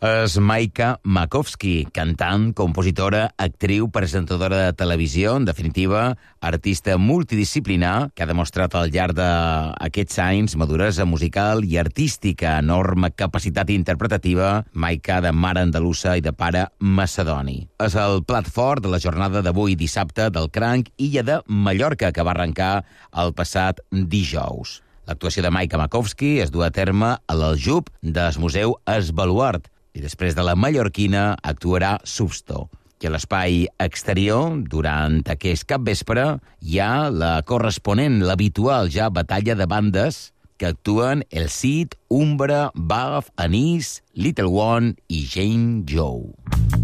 És Maika Makovsky, cantant, compositora, actriu, presentadora de televisió, en definitiva, artista multidisciplinar que ha demostrat al llarg d'aquests anys maduresa musical i artística, enorme capacitat interpretativa, Maika de mare andalusa i de pare macedoni. És el plat fort de la jornada d'avui dissabte del Cranc Illa de Mallorca, que va arrencar el passat dijous. L'actuació de Maika Makovsky es du a terme a l'Aljub del Museu Es Baluart, i després de la mallorquina actuarà Substo. I a l'espai exterior, durant aquest capvespre, hi ha la corresponent, l'habitual ja batalla de bandes que actuen El Cid, Umbra, Bav, Anís, Little One i Jane Joe.